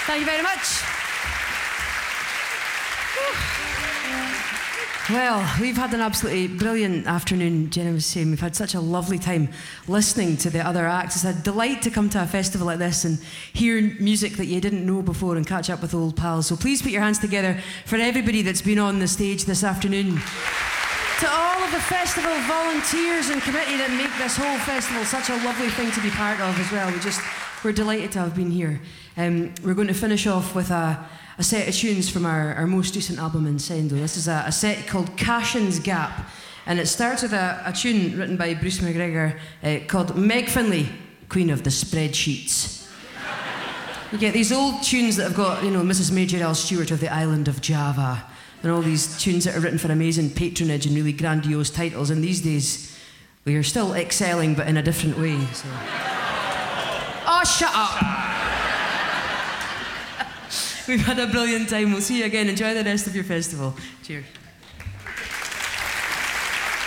Thank you very much. Well, we've had an absolutely brilliant afternoon. Jenna was saying we've had such a lovely time listening to the other acts. It's a delight to come to a festival like this and hear music that you didn't know before and catch up with old pals. So please put your hands together for everybody that's been on the stage this afternoon. To all of the festival volunteers and committee that make this whole festival such a lovely thing to be part of as well. We're delighted to have been here. We're going to finish off with a set of tunes from our most recent album, Incendo. This is a set called Cashin's Gap, and it starts with a tune written by Bruce McGregor called Meg Finlay, Queen of the Spreadsheets. You get these old tunes that have got, Mrs. Major L. Stewart of the Island of Java, and all these tunes that are written for amazing patronage and really grandiose titles, and these days we are still excelling but in a different way. So. Oh, shut up! We've had a brilliant time. We'll see you again. Enjoy the rest of your festival. Cheers.